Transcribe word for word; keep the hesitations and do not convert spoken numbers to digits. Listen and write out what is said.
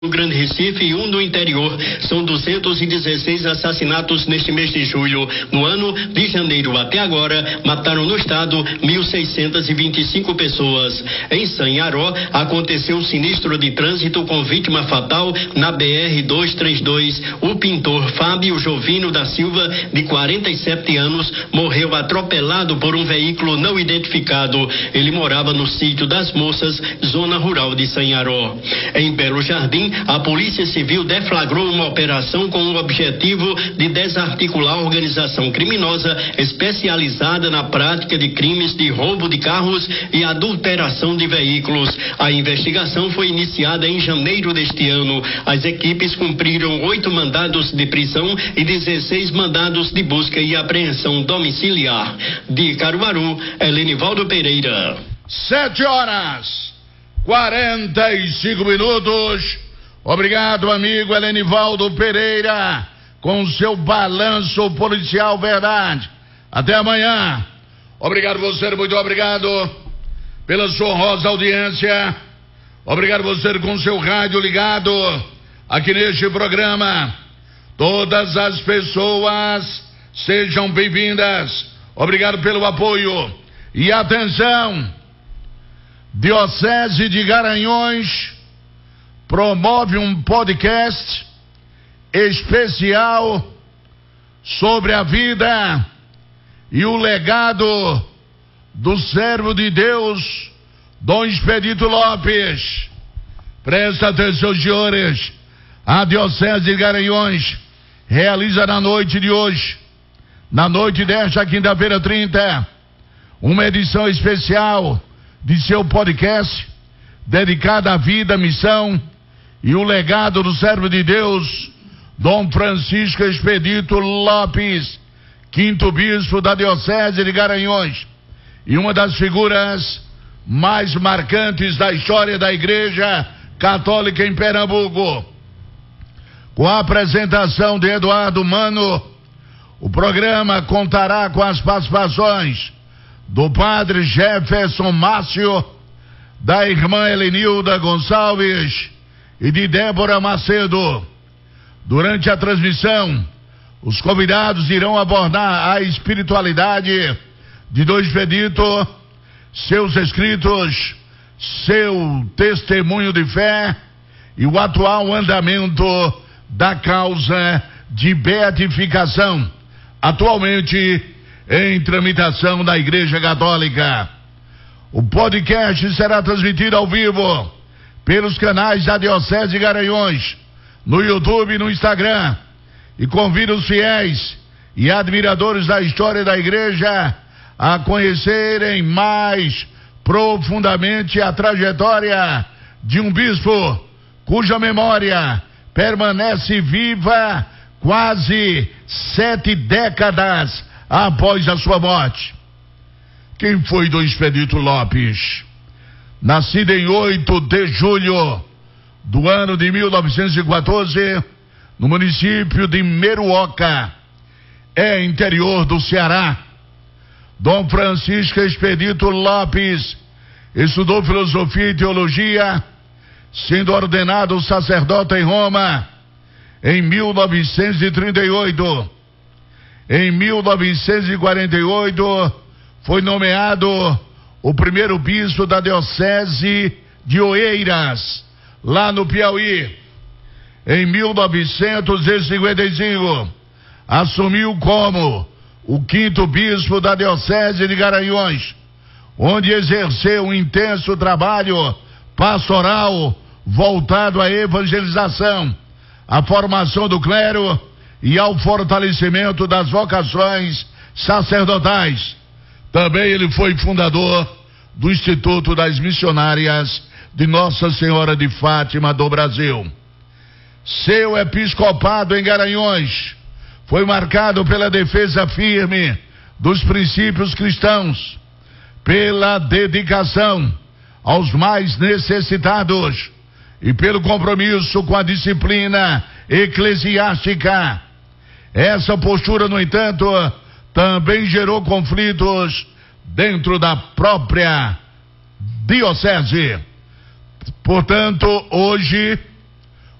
No Grande Recife e um no interior. São duzentos e dezesseis assassinatos neste mês de julho. No ano de janeiro até agora, mataram no estado mil seiscentos e vinte e cinco pessoas. Em Sanharó, aconteceu um sinistro de trânsito com vítima fatal na B R duzentos e trinta e dois. O pintor Fábio Jovino da Silva, de quarenta e sete anos, morreu atropelado por um veículo não identificado. Ele morava no sítio das Moças, zona rural de Sanharó. Em Belo Jardim, a Polícia Civil deflagrou uma operação com o objetivo de desarticular a organização criminosa especializada na prática de crimes de roubo de carros e adulteração de veículos. A investigação foi iniciada em janeiro deste ano. As equipes cumpriram oito mandados de prisão e dezesseis mandados de busca e apreensão domiciliar. De Caruaru, Helenivaldo Pereira. Sete horas, quarenta e cinco minutos. Obrigado, amigo Helenivaldo Pereira, com seu balanço policial verdade. Até amanhã. Obrigado você, muito obrigado pela sua honrosa audiência. Obrigado você com seu rádio ligado aqui neste programa. Todas as pessoas sejam bem-vindas. Obrigado pelo apoio. E atenção, Diocese de Garanhuns promove um podcast especial sobre a vida e o legado do servo de Deus, Dom Expedito Lopes. Presta atenção, senhores. A Diocese de Garanhuns realiza na noite de hoje, na noite desta quinta-feira trinta, uma edição especial de seu podcast dedicada à vida, missão e o legado do servo de Deus, Dom Francisco Expedito Lopes, quinto bispo da Diocese de Garanhuns, e uma das figuras mais marcantes da história da Igreja Católica em Pernambuco. Com a apresentação de Eduardo Mano, o programa contará com as participações do padre Jefferson Márcio, da irmã Helenilda Gonçalves e de Débora Macedo. Durante a transmissão, os convidados irão abordar a espiritualidade de Dom Expedito, seus escritos, seu testemunho de fé e o atual andamento da causa de beatificação, atualmente em tramitação da Igreja Católica. O podcast será transmitido ao vivo pelos canais da Diocese de Garanhuns, no YouTube e no Instagram, e convido os fiéis e admiradores da história da Igreja a conhecerem mais profundamente a trajetória de um bispo cuja memória permanece viva quase sete décadas após a sua morte. Quem foi Dom Expedito Lopes? Nascido em oito de julho do ano de mil novecentos e quatorze, no município de Meruoca, é interior do Ceará. Dom Francisco Expedito Lopes estudou filosofia e teologia, sendo ordenado sacerdote em Roma em mil novecentos e trinta e oito. Em mil novecentos e quarenta e oito, foi nomeado o primeiro bispo da Diocese de Oeiras, lá no Piauí. Em mil novecentos e cinquenta e cinco, assumiu como o quinto bispo da Diocese de Garanhuns, onde exerceu um intenso trabalho pastoral voltado à evangelização, à formação do clero e ao fortalecimento das vocações sacerdotais. Também ele foi fundador do Instituto das Missionárias de Nossa Senhora de Fátima do Brasil. Seu episcopado em Garanhuns foi marcado pela defesa firme dos princípios cristãos, pela dedicação aos mais necessitados e pelo compromisso com a disciplina eclesiástica. Essa postura, no entanto, também gerou conflitos dentro da própria diocese. Portanto, hoje